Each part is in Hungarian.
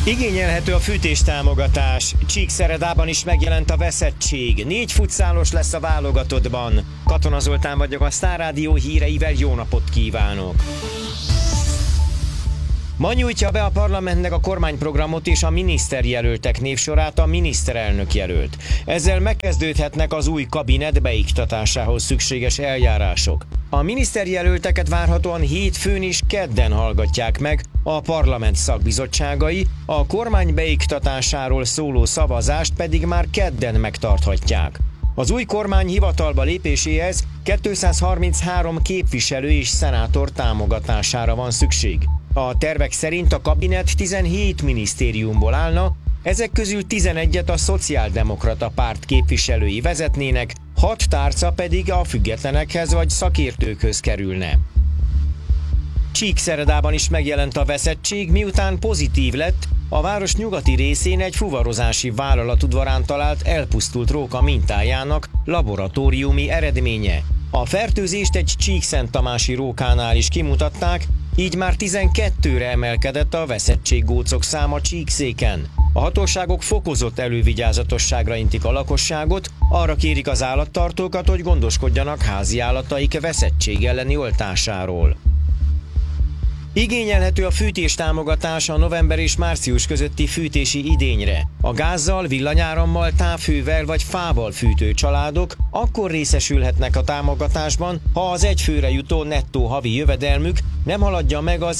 Igényelhető a fűtéstámogatás. Csíkszeredában is megjelent a veszettség. 4 futszálos lesz a válogatottban. Katona Zoltán vagyok, a Sztár Rádió híreivel jó napot kívánok! Ma nyújtja be a parlamentnek a kormányprogramot és a miniszterjelöltek névsorát a miniszterelnök jelölt. Ezzel megkezdődhetnek az új kabinet beiktatásához szükséges eljárások. A miniszterjelölteket várhatóan hétfőn és kedden hallgatják meg a parlament szakbizottságai, a kormány beiktatásáról szóló szavazást pedig már kedden megtarthatják. Az új kormány hivatalba lépéséhez 233 képviselő és szenátor támogatására van szükség. A tervek szerint a kabinet 17 minisztériumból állna, ezek közül 11-et a szociáldemokrata párt képviselői vezetnének, 6 tárca pedig a függetlenekhez vagy szakértőkhöz kerülne. Csíkszeredában is megjelent a veszettség, miután pozitív lett a város nyugati részén egy fuvarozási vállalat udvarán talált elpusztult róka mintájának laboratóriumi eredménye. A fertőzést egy csíkszenttamási rókánál is kimutatták, így már 12-re emelkedett a veszettséggócok száma Csíkszéken. A hatóságok fokozott elővigyázatosságra intik a lakosságot, arra kérik az állattartókat, hogy gondoskodjanak háziállataik veszettség elleni oltásáról. Igényelhető a fűtéstámogatás a november és március közötti fűtési idényre. A gázzal, villanyárammal, távhővel vagy fával fűtő családok akkor részesülhetnek a támogatásban, ha az egyfőre jutó nettó havi jövedelmük nem haladja meg az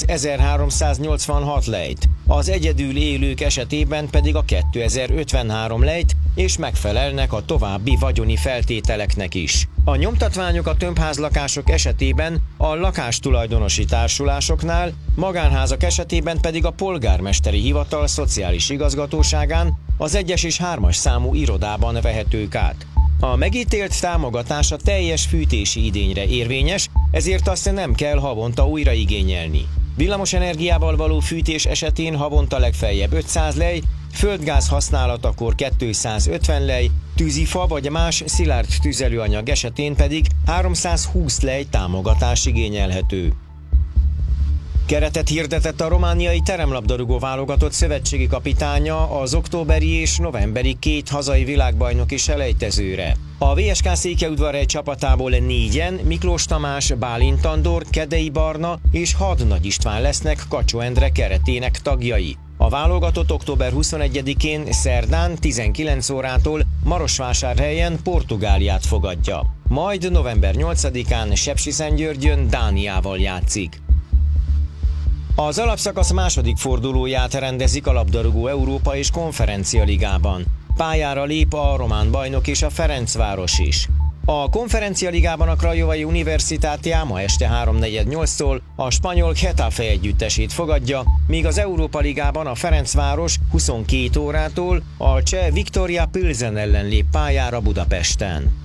1386 lejt. Az egyedül élők esetében pedig a 2053 lejt, és megfelelnek a további vagyoni feltételeknek is. A nyomtatványok a tömbházlakások esetében a lakástulajdonosi társulásoknál, magánházak esetében pedig a polgármesteri hivatal szociális igazgatóságán, az 1-es és 3-as számú irodában vehetők át. A megítélt támogatás a teljes fűtési idényre érvényes, ezért azt nem kell havonta újra igényelni. Villamos energiával való fűtés esetén havonta legfeljebb 500 lej, földgáz használatakor 250 lej, tűzifa vagy más szilárd tüzelőanyag esetén pedig 320 lej támogatás igényelhető. Keretet hirdetett a romániai teremlabdarúgó válogatott szövetségi kapitánya az októberi és novemberi 2 hazai világbajnoki selejtezőre. A VSK Székelyudvarhely csapatából 4-en Miklós Tamás, Bálint Andor, Kedei Barna és Hadnagy István lesznek Kacsó Endre keretének tagjai. A válogatott október 21-én szerdán 19 órától Marosvásárhelyen Portugáliát fogadja. Majd november 8-án Sepsiszentgyörgyön Dániával játszik. Az alapszakasz második fordulóját rendezik a labdarúgó Európa és Konferencia Ligában. Pályára lép a román bajnok és a Ferencváros is. A Konferencia Ligában a Craiovai Universitátea ma este 3:48-tól a spanyol Getafe együttesét fogadja, míg az Európa Ligában a Ferencváros 22 órától a cseh Viktoria Pilsen ellen lép pályára Budapesten.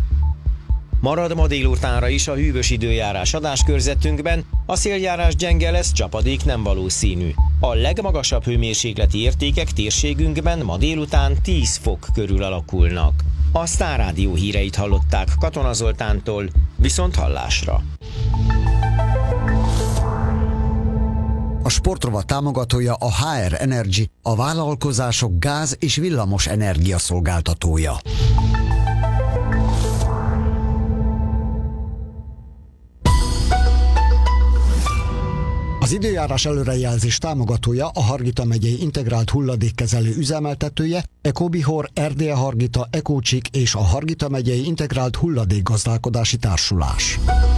Marad ma délutánra is a hűvös időjárás adáskörzetünkben, a széljárás gyenge lesz, csapadék nem valószínű. A legmagasabb hőmérsékleti értékek térségünkben ma délután 10 fok körül alakulnak. A Sztár Rádió híreit hallották Katona Zoltántól, viszont hallásra. A sportrovat támogatója a HR Energy, a vállalkozások gáz- és villamos energia szolgáltatója. Az időjárás előrejelzés támogatója a Hargita megyei integrált hulladékkezelő üzemeltetője, Ecobihor, Erdélye Hargita, Ecócsik és a Hargita megyei integrált hulladékgazdálkodási társulás.